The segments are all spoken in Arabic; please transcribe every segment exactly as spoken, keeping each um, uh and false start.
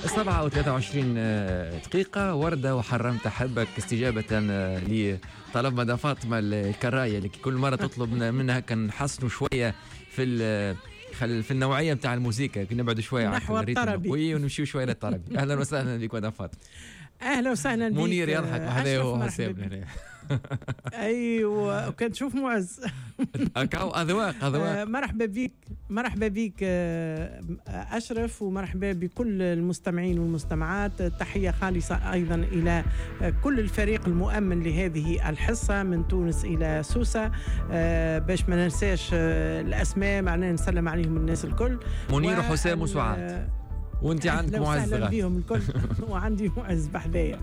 سبعة وثلاثة وعشرين دقيقة. وردة وحرمت أحبك استجابة لطلب مدام فاطمة الكراية اللي كل مرة تطلب منها كان نحسنوا شوية في في النوعية بتاع الموسيقى، كنا نبعد شوية عن الريتم ونمشي شوية للطربي. أهلا وسهلا بك مدام فاطمة. اهلا وسهلا بك. منير يضحك وحده وهو حسابنا. ايوه وكان تشوف معز. اكاو اذواق اذواق. مرحبا بك مرحبا بك اشرف، ومرحبا بكل المستمعين والمستمعات. تحيه خالصه ايضا الى كل الفريق المؤمن لهذه الحصه من تونس الى سوسه، باش ما ننساش الاسماء، معناها نسلم عليهم الناس الكل. منير وحسام وسعاد، وانت عندك معز اهلا بهم الكل. وعندي معز بحذايا.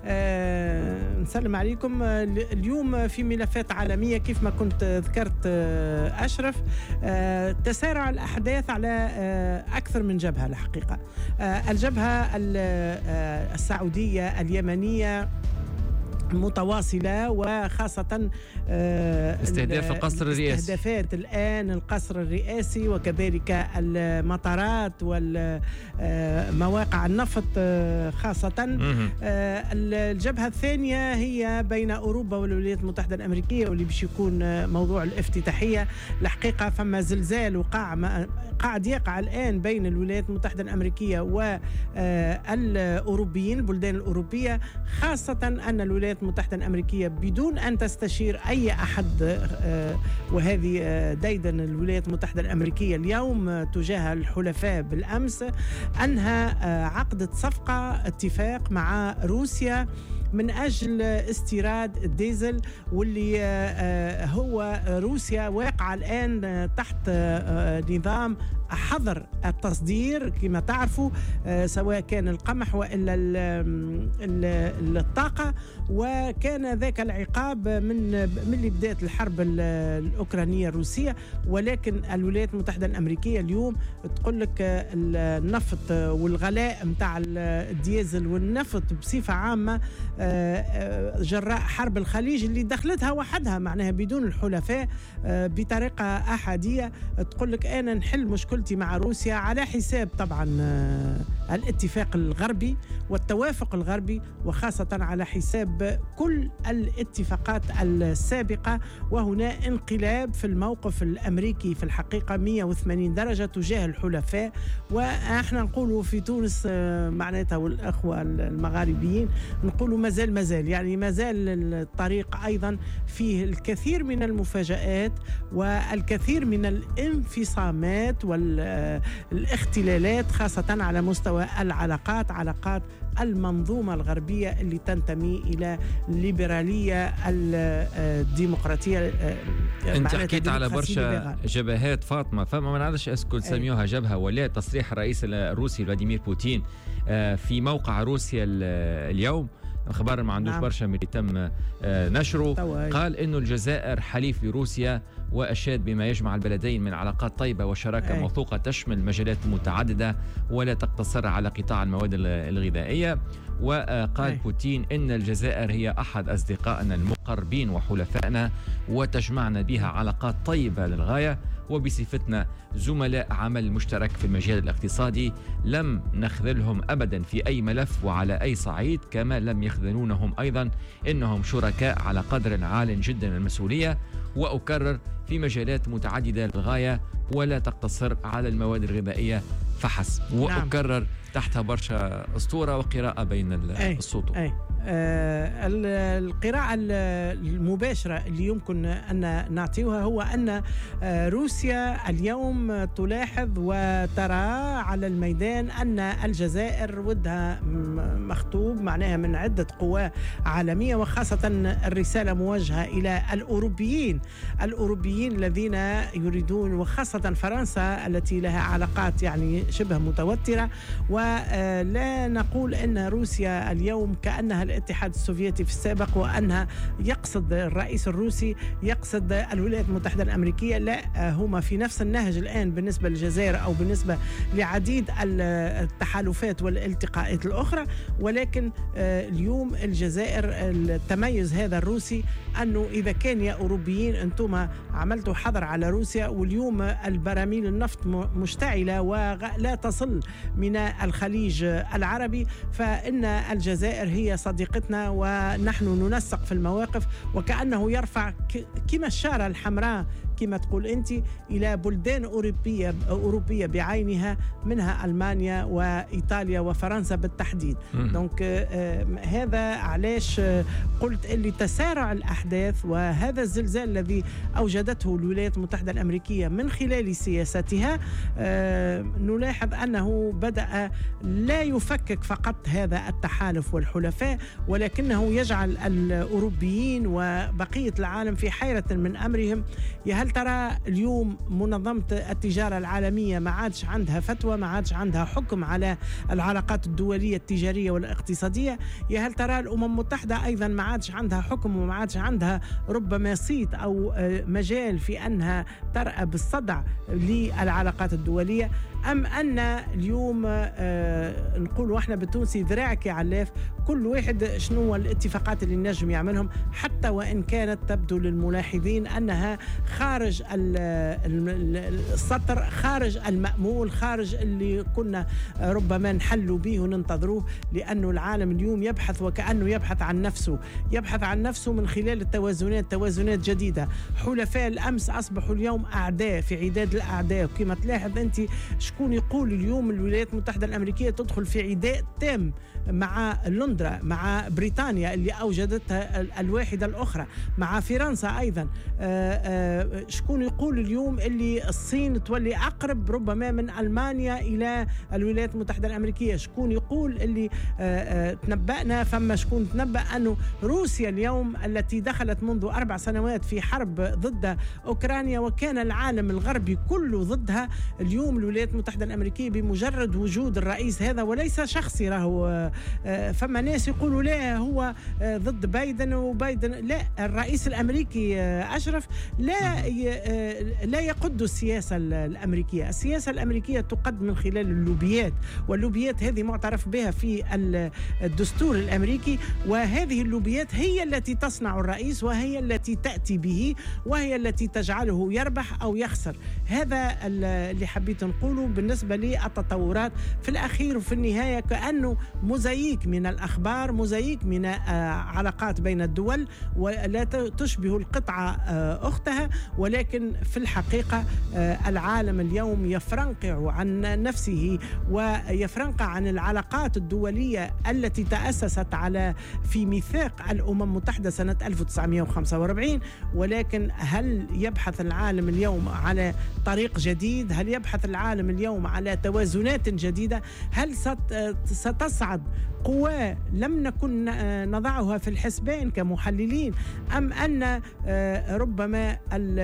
أه نسلم عليكم. اليوم في ملفات عالميه كيف ما كنت ذكرت اشرف. أه تسارع الاحداث على أه اكثر من جبهه الحقيقه. أه الجبهه السعوديه اليمنيه متواصلة، وخاصة استهداف القصر الرئاسي، استهدافات الآن القصر الرئاسي وكذلك المطارات والمواقع النفط خاصة. الجبهة الثانية هي بين أوروبا والولايات المتحدة الأمريكية، واللي باش يكون موضوع الافتتاحية. الحقيقة فما زلزال وقع قاعد يقع الآن بين الولايات المتحدة الأمريكية والأوروبيين، البلدان الأوروبية، خاصة أن الولايات المتحدة الأمريكية بدون أن تستشير أي أحد، وهذه ديدن الولايات المتحدة الأمريكية اليوم تجاه الحلفاء بالأمس، أنها عقدت صفقة اتفاق مع روسيا من أجل استيراد الديزل، واللي هو روسيا واقعة الآن تحت نظام حظر التصدير كما تعرفوا، سواء كان القمح وإلا الطاقة. وكان ذاك العقاب من من اللي بدأت الحرب الأوكرانية الروسية. ولكن الولايات المتحدة الأمريكية اليوم تقول لك النفط والغلاء متاع الديزل والنفط بصفة عامة جراء حرب الخليج اللي دخلتها وحدها، معناها بدون الحلفاء بطريقة أحادية، تقول لك أنا نحل مشكلتي مع روسيا على حساب طبعا الاتفاق الغربي والتوافق الغربي، وخاصة على حساب كل الاتفاقات السابقة. وهنا انقلاب في الموقف الأمريكي في الحقيقة مئة وثمانين درجة تجاه الحلفاء. وإحنا نقولوا في تونس معناتها والأخوة المغاربيين نقولوا مازال مازال يعني مازال الطريق أيضا فيه الكثير من المفاجآت والكثير من الانفصامات والاختلالات، خاصة على مستوى العلاقات، علاقات المنظومة الغربية اللي تنتمي إلى الليبرالية الديمقراطية. انت حكيت على برشا جبهات فاطمة، فما ما نعرفش اسكو سميوها جبهة ولا تصريح الرئيس الروسي فلاديمير بوتين في موقع روسيا اليوم، خبر ما عندوش نعم. برشا من اللي تم نشره. قال إنه الجزائر حليف لروسيا، وأشاد بما يجمع البلدين من علاقات طيبة وشراكة أي. موثوقة تشمل مجالات متعددة ولا تقتصر على قطاع المواد الغذائية. وقال أي. بوتين إن الجزائر هي أحد أصدقائنا المقربين وحلفائنا، وتجمعنا بها علاقات طيبة للغاية، وبصفتنا زملاء عمل مشترك في المجال الاقتصادي لم نخذلهم أبدا في أي ملف وعلى أي صعيد، كما لم يخذلونهم أيضا إنهم شركاء على قدر عال جدا من المسؤولية. وأكرر في مجالات متعددة للغاية ولا تقتصر على المواد الغذائية فحسب. وأكرر تحتها برشا أسطورة وقراءة بين السطور. أي. آه القراءة المباشرة اللي يمكن أن نعطيها هو أن آه روسيا اليوم تلاحظ وترى على الميدان أن الجزائر ودها مخطوب معناها من عدة قوى عالمية، وخاصة الرسالة موجهة إلى الأوروبيين الأوروبيين الذين يريدون، وخاصة فرنسا التي لها علاقات يعني شبه متوترة. ولا نقول أن روسيا اليوم كأنها الاتحاد السوفيتي في السابق، وأنها يقصد الرئيس الروسي يقصد الولايات المتحدة الأمريكية. لا، هما في نفس النهج الآن بالنسبة للجزائر أو بالنسبة لعديد التحالفات والالتقاءات الأخرى. ولكن اليوم الجزائر التميز هذا الروسي أنه إذا كان يا أوروبيين أنتم عملتوا حظر على روسيا، واليوم البراميل النفط مشتعلة ولا تصل من الخليج العربي، فإن الجزائر هي صديقتنا ونحن ننسق في المواقف، وكأنه يرفع كما الشارة الحمراء كما تقول أنت إلى بلدان أوروبية أوروبية بعينها، منها ألمانيا وإيطاليا وفرنسا بالتحديد. دونك آه هذا علاش آه قلت اللي تسارع الأحداث وهذا الزلزال الذي أوجدته الولايات المتحدة الأمريكية من خلال سياستها، آه نلاحظ أنه بدأ لا يفكك فقط هذا التحالف والحلفاء، ولكنه يجعل الأوروبيين وبقية العالم في حيرة من أمرهم. يا هل ترى اليوم منظمة التجارة العالمية ما عادش عندها فتوى، ما عادش عندها حكم على العلاقات الدولية التجارية والاقتصادية؟ يا هل ترى الأمم المتحدة أيضا ما عادش عندها حكم وما عادش عندها ربما صيت أو مجال في أنها ترأى بالصدع للعلاقات الدولية؟ أم أن اليوم آه نقول وإحنا بالتونسي ذراعك يا علاف، كل واحد شنو الاتفاقات اللي نجم يعملهم، حتى وإن كانت تبدو للملاحظين أنها خارج السطر، خارج المأمول، خارج اللي كنا ربما نحلوا به وننتظروه، لأنه العالم اليوم يبحث وكأنه يبحث عن نفسه، يبحث عن نفسه من خلال التوازنات، توازنات جديدة. حلفاء الأمس أصبحوا اليوم أعداء في عداد الأعداء، وكما تلاحظ أنت شكون يقول اليوم الولايات المتحدة الأمريكية تدخل في عداء تام مع لندن، مع بريطانيا اللي أوجدتها الواحدة الأخرى، مع فرنسا أيضا. آآ آآ شكون يقول اليوم اللي الصين تولي أقرب ربما من ألمانيا إلى الولايات المتحدة الأمريكية؟ شكون يقول اللي آآ آآ تنبأنا، فما شكون تنبأ أنه روسيا اليوم التي دخلت منذ أربع سنوات في حرب ضد أوكرانيا وكان العالم الغربي كله ضدها، اليوم الولايات المتحدة الأمريكية بمجرد وجود الرئيس هذا، وليس شخصي، راهو فما ناس يقولوا لا هو ضد بايدن وبايدن، لا، الرئيس الأمريكي أشرف لا لا يقود السياسة الأمريكية. السياسة الأمريكية تقد من خلال اللوبيات، واللوبيات هذه معترف بها في الدستور الأمريكي، وهذه اللوبيات هي التي تصنع الرئيس وهي التي تأتي به وهي التي تجعله يربح أو يخسر. هذا اللي حبيت نقوله بالنسبة للتطورات في الأخير وفي النهاية، كأنه موزاييك من الأخبار، موزاييك من علاقات بين الدول، ولا تشبه القطعة أختها، ولكن في الحقيقة العالم اليوم يفرنقع عن نفسه ويفرنقع عن العلاقات الدولية التي تأسست على في ميثاق الأمم المتحدة سنة ألف وتسعمائة وخمسة وأربعين. ولكن هل يبحث العالم اليوم على طريق جديد؟ هل يبحث العالم اليوم على توازنات جديدة؟ هل ستصعد قوى لم نكن نضعها في الحسبان كمحللين، أم أن ربما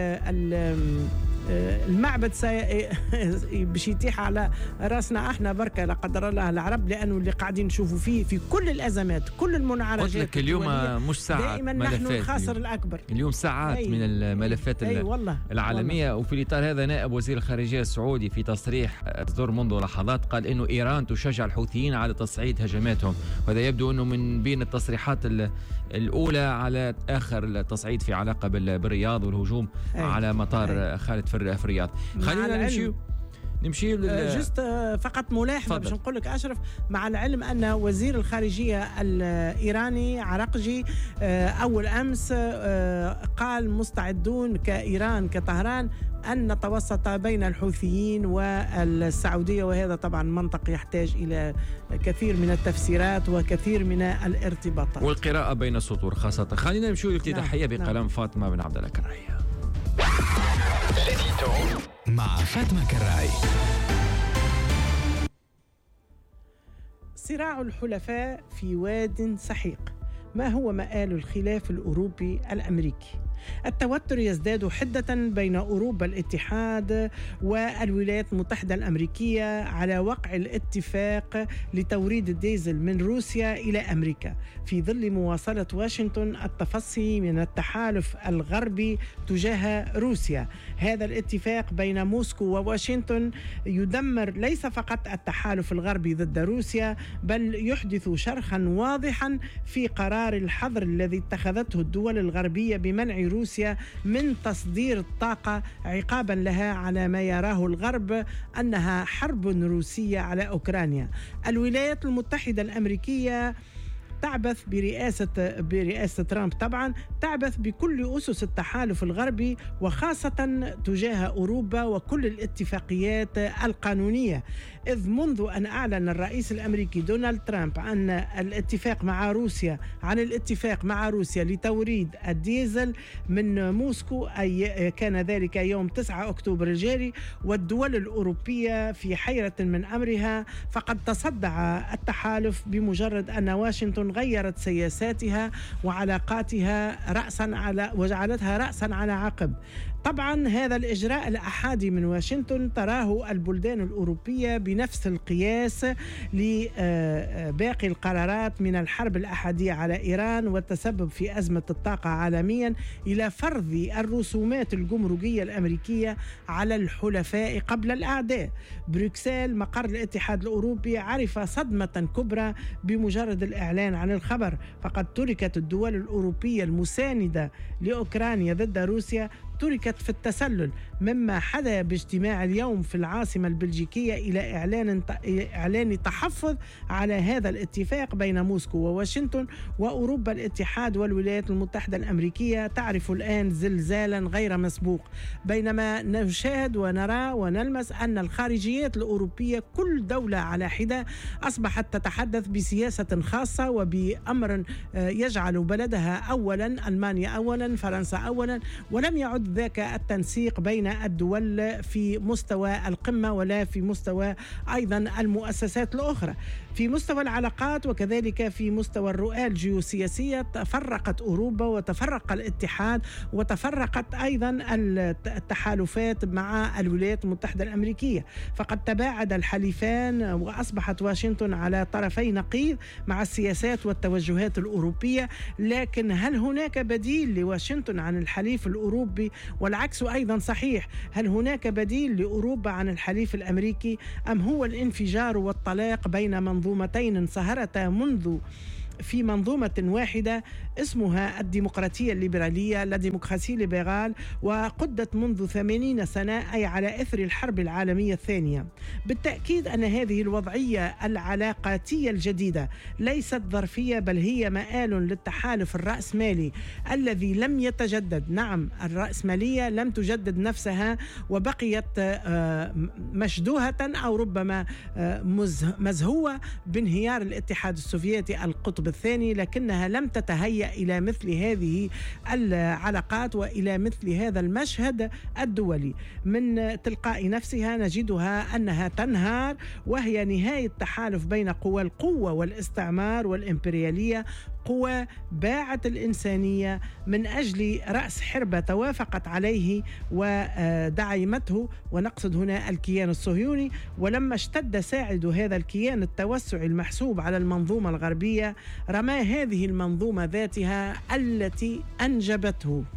المعبد باش يتيح على راسنا احنا بركه لا قدر الله العرب، لانه اللي قاعدين نشوفوا فيه في كل الازمات كل المنعرجات. قلت لك اليوم مش ساعات، دائما نحن الخاسر اليوم. الاكبر اليوم ساعات أي من الملفات أي والله العالميه والله. وفي الاطار هذا نائب وزير الخارجيه السعودي في تصريح صدر منذ لحظات قال انه ايران تشجع الحوثيين على تصعيد هجماتهم، وهذا يبدو انه من بين التصريحات الاولى على اخر التصعيد في علاقه بالرياض والهجوم أي. على مطار أي. خالد في الرياض. خلينا نمشي نمشي لل... جست فقط ملاحظه باش نقول لك اشرف، مع العلم ان وزير الخارجيه الايراني عرقجي اول امس قال مستعدون كايران كطهران أن نتوسط بين الحوثيين والسعودية، وهذا طبعا منطق يحتاج إلى كثير من التفسيرات وكثير من الارتباطات والقراءة بين السطور خاصة. خلينا نمشي الافتتاحية نعم. بقلم نعم. فاطمة بن عبد الله كراي مع فاطمة كراي. صراع الحلفاء في واد سحيق، ما هو مآل الخلاف الأوروبي الأمريكي؟ التوتر يزداد حدة بين أوروبا الاتحاد والولايات المتحدة الأمريكية على وقع الاتفاق لتوريد الديزل من روسيا إلى أمريكا في ظل مواصلة واشنطن التفصي من التحالف الغربي تجاه روسيا. هذا الاتفاق بين موسكو وواشنطن يدمر ليس فقط التحالف الغربي ضد روسيا، بل يحدث شرخا واضحا في قرار الحظر الذي اتخذته الدول الغربية بمنع روسيا من تصدير الطاقة عقابا لها على ما يراه الغرب أنها حرب روسية على أوكرانيا. الولايات المتحدة الأمريكية تعبث برئاسة برئاسة ترامب طبعا تعبث بكل أسس التحالف الغربي وخاصة تجاه أوروبا وكل الاتفاقيات القانونية، إذ منذ أن أعلن الرئيس الأمريكي دونالد ترامب عن الاتفاق مع روسيا عن الاتفاق مع روسيا لتوريد الديزل من موسكو، أي كان ذلك يوم تسعة أكتوبر الجاري، والدول الأوروبية في حيرة من أمرها، فقد تصدع التحالف بمجرد أن واشنطن غيرت سياساتها وعلاقاتها رأسا على وجعلتها رأسا على عقب. طبعا هذا الإجراء الأحادي من واشنطن تراه البلدان الأوروبية بنفس القياس لباقي القرارات من الحرب الأحادية على إيران والتسبب في أزمة الطاقة عالميا إلى فرض الرسومات الجمركية الأمريكية على الحلفاء قبل الأعداء. بروكسل مقر الاتحاد الأوروبي عرف صدمة كبرى بمجرد الإعلان عن الخبر، فقد تركت الدول الأوروبية المساندة لأوكرانيا ضد روسيا تركت في التسلل، مما حدا باجتماع اليوم في العاصمة البلجيكية إلى إعلان إعلان تحفظ على هذا الاتفاق بين موسكو وواشنطن. وأوروبا الاتحاد والولايات المتحدة الأمريكية تعرف الآن زلزالا غير مسبوق، بينما نشاهد ونرى ونلمس أن الخارجيات الأوروبية كل دولة على حدة أصبحت تتحدث بسياسة خاصة وبأمر يجعل بلدها أولا، ألمانيا أولا، فرنسا أولا، ولم يعد ذاك التنسيق بين الدول في مستوى القمة ولا في مستوى أيضا المؤسسات الأخرى. في مستوى العلاقات وكذلك في مستوى الرؤى الجيوسياسية تفرقت أوروبا وتفرق الاتحاد وتفرقت أيضا التحالفات مع الولايات المتحدة الأمريكية، فقد تباعد الحليفان وأصبحت واشنطن على طرفي نقيض مع السياسات والتوجهات الأوروبية. لكن هل هناك بديل لواشنطن عن الحليف الأوروبي؟ والعكس أيضا صحيح، هل هناك بديل لأوروبا عن الحليف الأمريكي، أم هو الانفجار والطلاق بين منظومتين انصهرتا منذ في منظومة واحدة اسمها الديمقراطية الليبرالية، لا ديمقراطية ليبرال، وقدت منذ ثمانين سنة، أي على إثر الحرب العالمية الثانية. بالتأكيد أن هذه الوضعية العلاقاتية الجديدة ليست ظرفية، بل هي مآل للتحالف الرأسمالي الذي لم يتجدد. نعم، الرأسمالية لم تجدد نفسها وبقيت مشدوهة أو ربما مزهوة بانهيار الاتحاد السوفيتي القطب الثاني، لكنها لم تتهيأ إلى مثل هذه العلاقات وإلى مثل هذا المشهد الدولي. من تلقاء نفسها نجدها أنها تنهار، وهي نهاية تحالف بين قوى القوة والاستعمار والإمبريالية، قوى باعت الإنسانية من أجل رأس حربة توافقت عليه ودعمته، ونقصد هنا الكيان الصهيوني. ولما اشتد ساعد هذا الكيان التوسع المحسوب على المنظومة الغربية، رمى هذه المنظومة ذاتها التي أنجبته.